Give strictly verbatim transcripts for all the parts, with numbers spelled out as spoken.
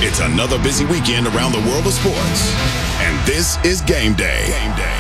It's another busy weekend around the world of sports. And this is Game Day. Game Day.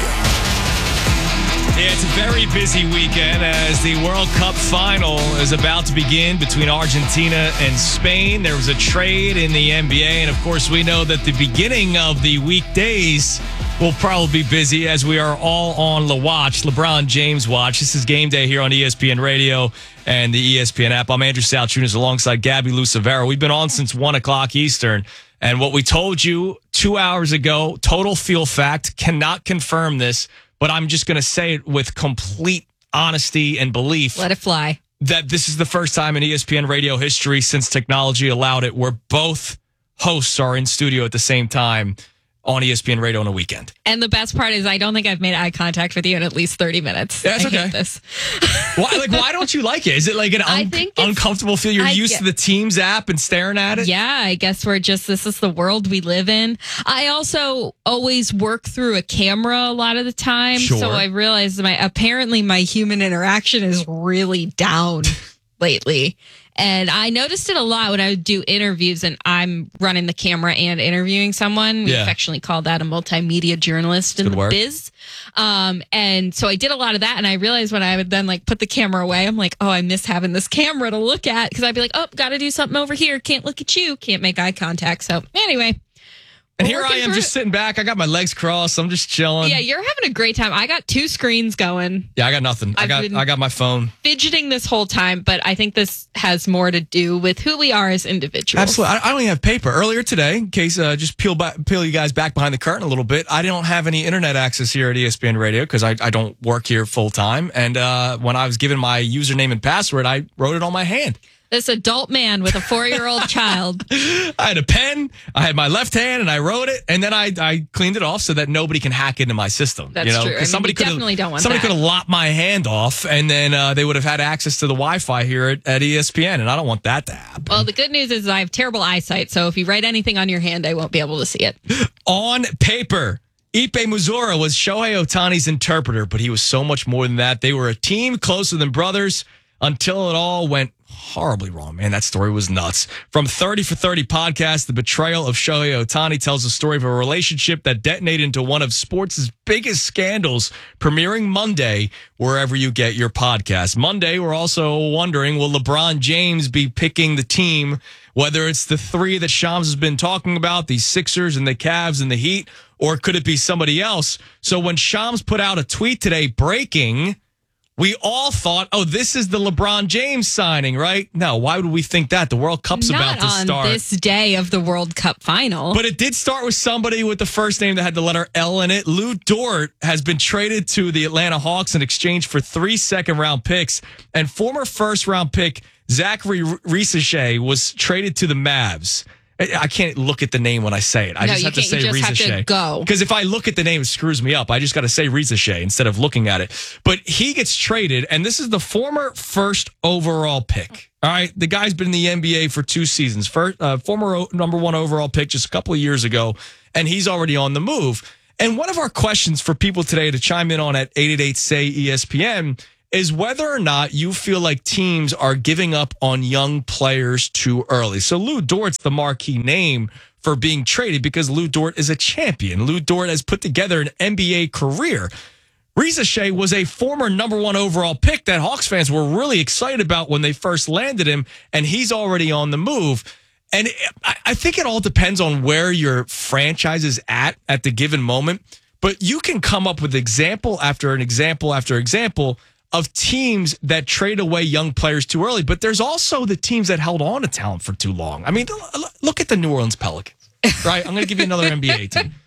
Yeah, it's a very busy weekend as the World Cup final is about to begin between Argentina and Spain. There was a trade in the N B A, and of course we know that the beginning of the weekdays will probably be busy as we are all on the watch, LeBron James watch. This is Game Day here on E S P N Radio and the E S P N app. I'm Andrew Salchunas alongside Gabby Lucevero. We've been on since one o'clock Eastern, and what we told you two hours ago, total feel fact, cannot confirm this, but I'm just going to say it with complete honesty and belief. Let it fly. That this is the first time in E S P N radio history since technology allowed it where both hosts are in studio at the same time on E S P N Radio on a weekend. And the best part is I don't think I've made eye contact with you in at least thirty minutes. Yeah, that's I okay. hate this. Why, like, why don't you like it? Is it like an un- uncomfortable feel? You're I used get- to the Teams app and staring at it? Yeah, I guess we're just, this is the world we live in. I also always work through a camera a lot of the time. Sure. So I realized my, apparently my human interaction is really down lately. And I noticed it a lot when I would do interviews and I'm running the camera and interviewing someone. We Yeah. affectionately call that a multimedia journalist in Good the work. biz. Um, and so I did a lot of that. And I realized when I would then like put the camera away, I'm like, oh, I miss having this camera to look at. Cause I'd be like, oh, got to do something over here. Can't look at you. Can't make eye contact. So anyway. And we're here I working am through just it. sitting back. I got my legs crossed. I'm just chilling. Yeah, you're having a great time. I got two screens going, Yeah, I got nothing. I I've got been- I got my phone. fidgeting this whole time, but I think this has more to do with who we are as individuals. Absolutely. I, I don't even have paper. Earlier today, in case uh, just peel back, peel you guys back behind the curtain a little bit, I don't have any internet access here at E S P N Radio because I, I don't work here full time. And uh, when I was given my username and password, I wrote it on my hand. This adult man with a four-year-old child. I had a pen, I had my left hand, and I wrote it, and then I, I cleaned it off so that nobody can hack into my system. That's you know? true. 'Cause I mean, somebody you could've- definitely don't want Somebody that. could have lopped my hand off, and then uh, they would have had access to the Wi-Fi here at, at E S P N, and I don't want that to happen. Well, the good news is I have terrible eyesight, so if you write anything on your hand, I won't be able to see it. On paper, Ipe Muzura was Shohei Ohtani's interpreter, but he was so much more than that. They were a team closer than brothers until it all went horribly wrong. Man, that story was nuts. From thirty for thirty podcast, the betrayal of Shohei Ohtani tells the story of a relationship that detonated into one of sports' biggest scandals, premiering Monday, wherever you get your podcast. Monday, we're also wondering, will LeBron James be picking the team, whether it's the three that Shams has been talking about, the Sixers and the Cavs and the Heat, or could it be somebody else? So when Shams put out a tweet today breaking, we all thought, oh, this is the LeBron James signing, right? No, why would we think that? The World Cup's Not about to on start. this day of the World Cup final. But it did start with somebody with the first name that had the letter L in it. Lou Dort has been traded to the Atlanta Hawks in exchange for three second-round picks. And former first-round pick Zachary Risacher was traded to the Mavs. I can't look at the name when I say it. I No, just you have to can't. say You just have to Risacher. go. Because if I look at the name, it screws me up. I just got to say Risacher instead of looking at it. But he gets traded, and this is the former first overall pick. All right, the guy's been in the N B A for two seasons. First, uh, former o- number one overall pick just a couple of years ago, and he's already on the move. And one of our questions for people today to chime in on at eight eight eight, S A Y, E S P N is whether or not you feel like teams are giving up on young players too early. So Lou Dort's the marquee name for being traded because Lou Dort is a champion. Lou Dort has put together an N B A career. Risacher was a former number one overall pick that Hawks fans were really excited about when they first landed him, and he's already on the move. And I I think it all depends on where your franchise is at at the given moment. But you can come up with example after an example after example of teams that trade away young players too early. But there's also the teams that held on to talent for too long. I mean, look at the New Orleans Pelicans, right? I'm going to give you another N B A team.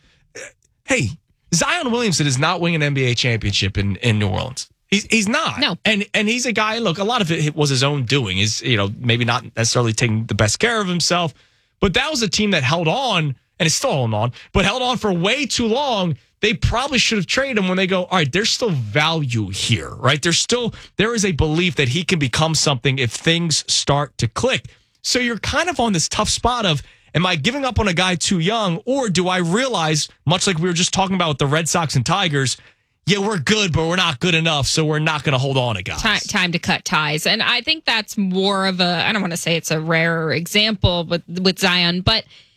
Hey, Zion Williamson is not winning an N B A championship in, in New Orleans. He's he's not. No. And and he's a guy, look, a lot of it was his own doing. Is, you know, maybe not necessarily taking the best care of himself. But that was a team that held on, and is still holding on, but held on for way too long. They probably should have traded him when they go, all right, there's still value here, right? There's still, there is a belief that he can become something if things start to click. So you're kind of on this tough spot of, am I giving up on a guy too young, or do I realize, much like we were just talking about with the Red Sox and Tigers, yeah, we're good, but we're not good enough, so we're not going to hold on to guys. Time, time to cut ties. And I think that's more of a, I don't want to say it's a rarer example with, with Zion, but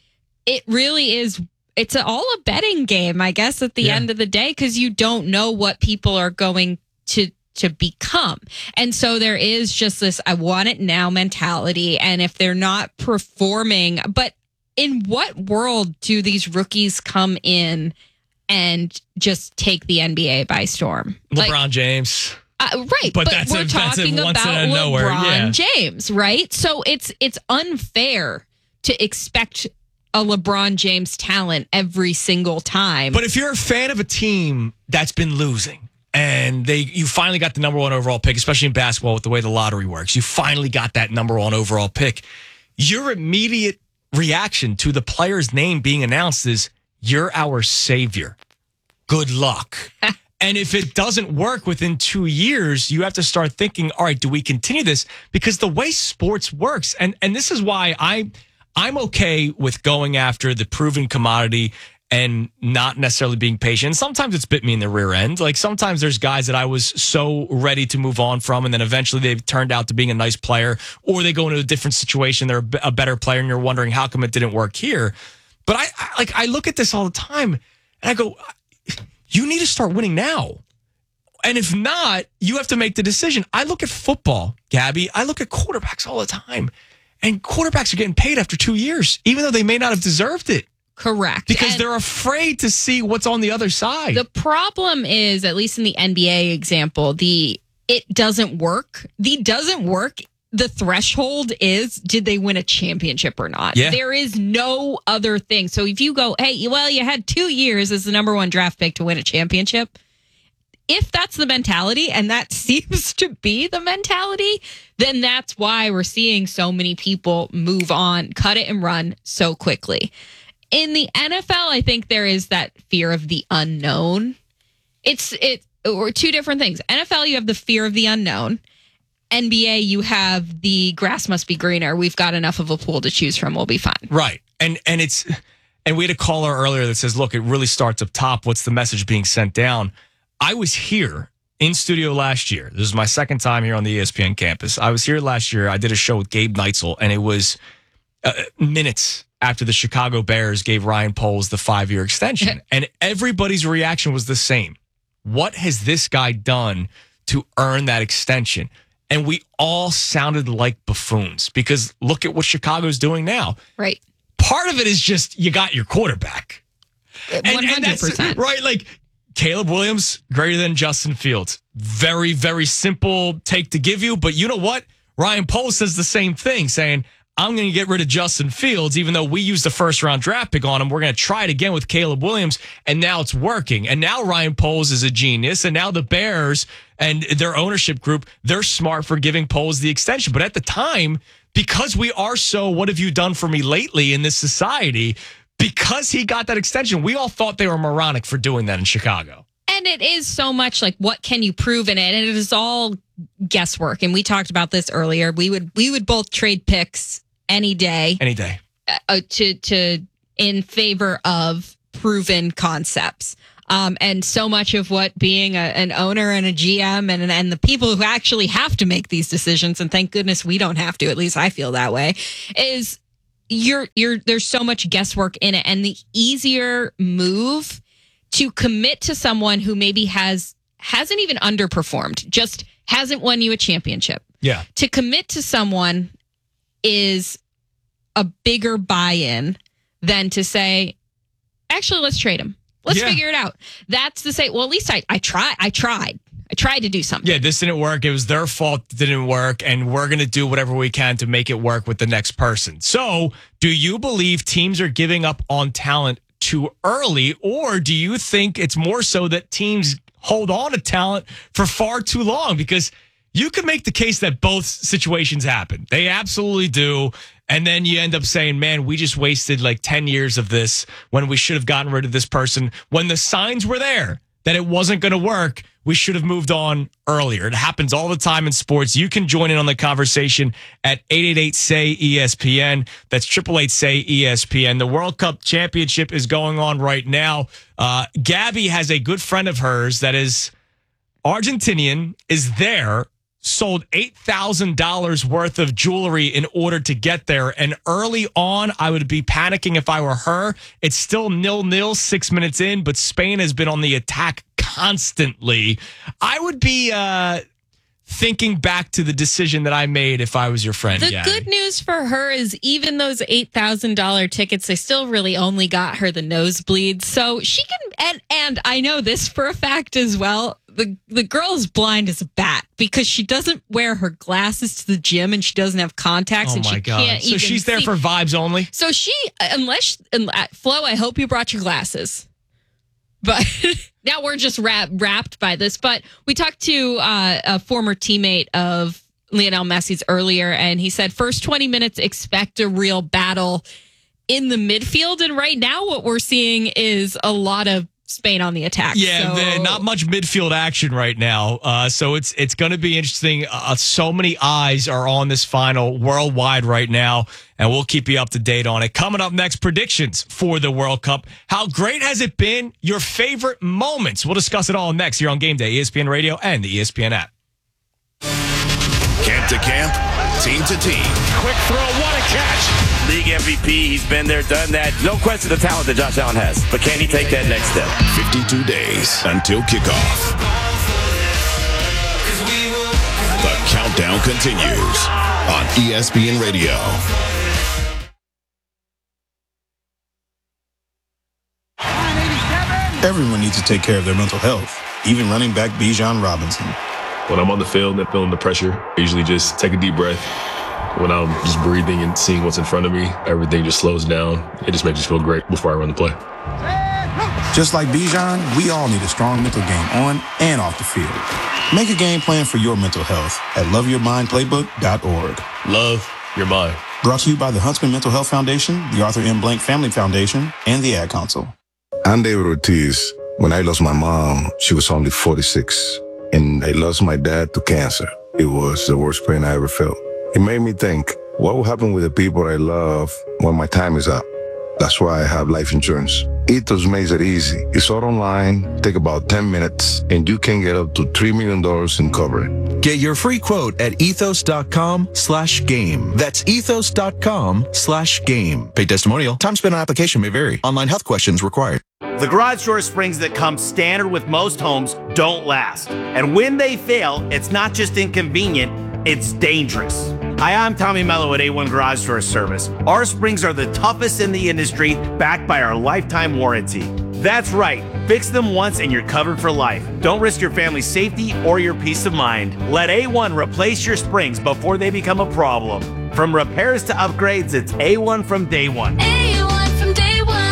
it really is. It's all a betting game, I guess, at the Yeah. end of the day, because you don't know what people are going to to become. And so there is just this I want it now mentality. And if they're not performing, but in what world do these rookies come in and just take the N B A by storm? LeBron Like, James. Uh, right, But but, that's we're a- that's a talking once about out of nowhere, LeBron yeah. James, right? So it's it's unfair to expect a LeBron James talent every single time. But if you're a fan of a team that's been losing and they you finally got the number one overall pick, especially in basketball with the way the lottery works, you finally got that number one overall pick, your immediate reaction to the player's name being announced is, you're our savior. Good luck. And if it doesn't work within two years, you have to start thinking, all right, do we continue this? Because the way sports works, and, and this is why I, I'm okay with going after the proven commodity and not necessarily being patient. And sometimes it's bit me in the rear end. Like sometimes there's guys that I was so ready to move on from, and then eventually they've turned out to being a nice player, or they go into a different situation, they're a better player, and you're wondering how come it didn't work here. But I, I like I look at this all the time, and I go, you need to start winning now. And if not, you have to make the decision. I look at football, Gabby. I look at quarterbacks all the time. And quarterbacks are getting paid after two years, even though they may not have deserved it. Correct. Because And they're afraid to see what's on the other side. the problem is, at least in the N B A example, the it doesn't work. The doesn't work. The threshold is, did they win a championship or not? Yeah. There is no other thing. So if you go, hey, well, you had two years as the number one draft pick to win a championship. If that's the mentality, and that seems to be the mentality, then that's why we're seeing so many people move on, cut it and run so quickly. In the N F L, I think there is that fear of the unknown. It's it or two different things. N F L, you have the fear of the unknown. N B A, you have the grass must be greener. We've got enough of a pool to choose from. We'll be fine. Right. And and it's and we had a caller earlier that says, look, it really starts up top. What's the message being sent down? I was here in studio last year. This is my second time here on the E S P N campus. I was here last year. I did a show with Gabe Neitzel, and it was uh, minutes after the Chicago Bears gave Ryan Poles the five-year extension. And everybody's reaction was the same. What has this guy done to earn that extension? And we all sounded like buffoons, because look at what Chicago's doing now. Right. Part of it is just you got your quarterback. one hundred percent. Right, like Caleb Williams, greater than Justin Fields. Very, very simple take to give you. But you know what? Ryan Poles says the same thing, saying, I'm going to get rid of Justin Fields, even though we used the first round draft pick on him. We're going to try it again with Caleb Williams, and now it's working. And now Ryan Poles is a genius, and now the Bears and their ownership group, they're smart for giving Poles the extension. But at the time, because we are so, what have you done for me lately in this society, because he got that extension, we all thought they were moronic for doing that in Chicago. And it is so much like, what can you prove in it? And it is all guesswork. And we talked about this earlier. We would we would both trade picks any day, Any day. uh, to to in favor of proven concepts. Um, and so much of what being a, an owner and a G M and and the people who actually have to make these decisions, and thank goodness we don't have to, at least I feel that way, is you're you're there's so much guesswork in it. And the easier move to commit to someone who maybe has hasn't even underperformed, just hasn't won you a championship. Yeah. To commit to someone is a bigger buy-in than to say, actually, let's trade him. Let's Yeah. figure it out. That's to say, well, at least I, I tried. I tried. I tried to do something. Yeah, this didn't work. It was their fault it didn't work, and we're going to do whatever we can to make it work with the next person. So, do you believe teams are giving up on talent too early, or do you think it's more so that teams hold on to talent for far too long? Because you could make the case that both situations happen. They absolutely do. And then you end up saying, man, we just wasted like ten years of this when we should have gotten rid of this person. When the signs were there that it wasn't going to work, we should have moved on earlier. It happens all the time in sports. You can join in on the conversation at eight eight eight, S A Y, E S P N. That's eight eight eight, S A Y, E S P N. The World Cup Championship is going on right now. Uh, Gabby has a good friend of hers that is Argentinian, is there, sold eight thousand dollars worth of jewelry in order to get there. And early on, I would be panicking if I were her. It's still nil-nil six minutes in, but Spain has been on the attack constantly. I would be uh, thinking back to the decision that I made if I was your friend. The Gabby. good news for her is even those eight thousand dollars tickets, they still really only got her the nosebleeds. So she can, and, and I know this for a fact as well. The the girl is blind as a bat because she doesn't wear her glasses to the gym and she doesn't have contacts Oh and my she God. can't So even she's there see. for vibes only? So she, unless, Flo, I hope you brought your glasses. But now we're just wrap, wrapped by this. But we talked to uh, a former teammate of Lionel Messi's earlier, and he said first twenty minutes, expect a real battle in the midfield. And right now what we're seeing is a lot of Spain on the attack. Yeah, so. the, not much midfield action right now. Uh, so it's it's going to be interesting. Uh, so many eyes are on this final worldwide right now, and we'll keep you up to date on it. Coming up next, predictions for the World Cup. How great has it been? Your favorite moments. We'll discuss it all next here on Game Day, E S P N Radio and the E S P N app. Camp to camp, team to team. Quick throw, what a catch. League M V P, he's been there, done that. No question the talent that Josh Allen has. But can he take that next step? fifty-two days until kickoff. The countdown continues on E S P N Radio. Everyone needs to take care of their mental health, even running back Bijan Robinson. When I'm on the field and feeling the pressure, I usually just take a deep breath. When I'm just breathing and seeing what's in front of me, everything just slows down. It just makes me feel great before I run the play. Just like Bijan, we all need a strong mental game on and off the field. Make a game plan for your mental health at love your mind playbook dot org. Love your mind. Brought to you by the Huntsman Mental Health Foundation, the Arthur M. Blank Family Foundation, and the Ad Council. I'm David Ortiz. When I lost my mom, she was only forty-six, and I lost my dad to cancer. It was the worst pain I ever felt. It made me think, what will happen with the people I love when my time is up? That's why I have life insurance. Ethos makes it easy. It's all online, take about ten minutes, and you can get up to three million dollars in coverage. Get your free quote at ethos.com slash game. That's ethos.com slash game. Paid testimonial. Time spent on application may vary. Online health questions required. The garage door springs that come standard with most homes don't last. And when they fail, it's not just inconvenient, it's dangerous. Hi, I'm Tommy Mello at A one Garage Door Service. Our springs are the toughest in the industry, backed by our lifetime warranty. That's right. Fix them once and you're covered for life. Don't risk your family's safety or your peace of mind. Let A one replace your springs before they become a problem. From repairs to upgrades, it's A one from day one. A one from day one.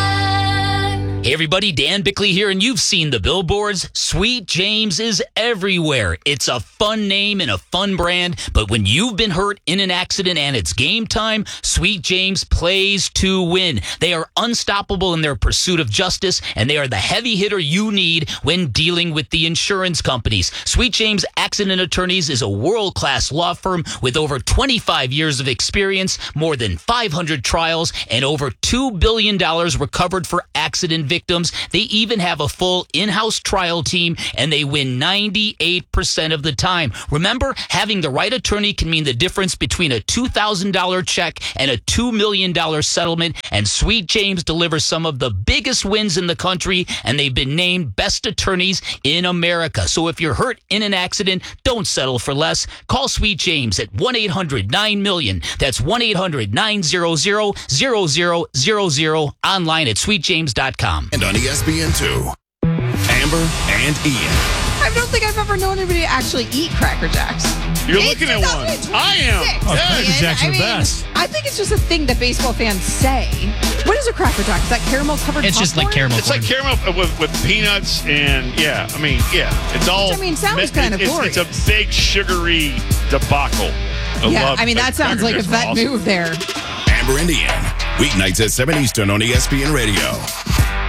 Hey everybody, Dan Bickley here, and you've seen the billboards. Sweet James is everywhere. It's a fun name and a fun brand, but when you've been hurt in an accident and it's game time, Sweet James plays to win. They are unstoppable in their pursuit of justice, and they are the heavy hitter you need when dealing with the insurance companies. Sweet James Accident Attorneys is a world-class law firm with over twenty-five years of experience, more than five hundred trials, and over two billion dollars recovered for accident victims. They even have a full in-house trial team, and they win ninety-eight percent of the time. Remember, having the right attorney can mean the difference between a two thousand dollars check and a two million dollars settlement, and Sweet James delivers some of the biggest wins in the country, and they've been named best attorneys in America. So if you're hurt in an accident, don't settle for less. Call Sweet James at one eight hundred nine million. That's one eight hundred nine hundred zero zero zero zero. Online at sweet james dot com. And on E S P N two, Amber and Ian. I don't think I've ever known anybody actually eat Cracker Jacks. You're It's looking at one. I am. Oh, Cracker Jacks are I the mean, best. I think it's just a thing that baseball fans say. What is a Cracker Jack? Is that caramel covered It's just like popcorn? caramel. It's like caramel with, with peanuts and, yeah, I mean, yeah. It's all. Which, I mean, sounds it- kind of it's, glorious. it's a big sugary debacle. I Yeah, love I mean, that sounds Cracker like a Jacks are vet awesome. move there. Amber and Ian. Weeknights at seven Eastern on E S P N Radio.